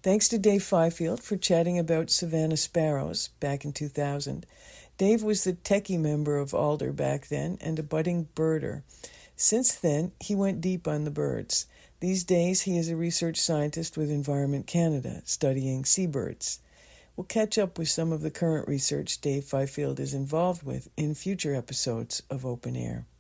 Thanks to Dave Fifield for chatting about Savannah sparrows back in 2000. Dave was the techie member of Alder back then and a budding birder. Since then, he went deep on the birds. These days, he is a research scientist with Environment Canada, studying seabirds. We'll catch up with some of the current research Dave Fifield is involved with in future episodes of Open Air.